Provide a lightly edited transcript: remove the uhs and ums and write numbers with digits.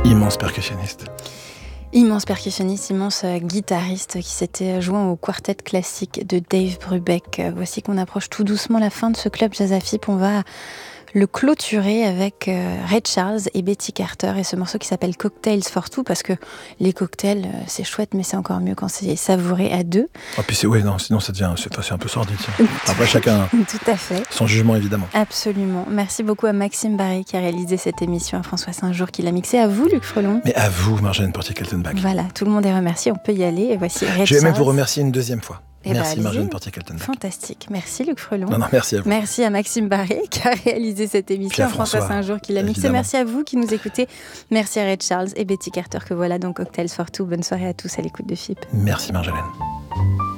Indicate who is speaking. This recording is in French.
Speaker 1: Immense percussionniste.
Speaker 2: Immense percussionniste, immense guitariste qui s'était joint au quartet classique de Dave Brubeck. Voici qu'on approche tout doucement la fin de ce club Jazz à FIP. On va le clôturer avec Ray Charles et Betty Carter et ce morceau qui s'appelle Cocktails for Two, parce que les cocktails c'est chouette, mais c'est encore mieux quand c'est savouré à deux.
Speaker 1: Ah puis sinon ça devient c'est un peu sordide. Après chacun
Speaker 2: tout à fait.
Speaker 1: Son jugement évidemment.
Speaker 2: Absolument. Merci beaucoup à Maxime Barré qui a réalisé cette émission, à François Saint-Jour qui l'a mixé, à vous Luc Frelon.
Speaker 1: Mais à vous Marjolaine Portier-Kaltenbach.
Speaker 2: Voilà, tout le monde est remercié, on peut y aller et voici Ray Charles.
Speaker 1: Je vais même vous remercier une deuxième fois. Merci
Speaker 2: Marjolaine
Speaker 1: Marjolaine Portier-Kaltenbach.
Speaker 2: Fantastique. Merci Luc Frelon.
Speaker 1: Non, merci à vous.
Speaker 2: Merci à Maxime Barré qui a réalisé cette émission, à François Saint-Jour qui l'a mixé. Merci à vous qui nous écoutez. Merci à Ray Charles et Betty Carter que voilà donc Cocktails for Two. Bonne soirée à tous à l'écoute de FIP.
Speaker 1: Merci Marjolaine.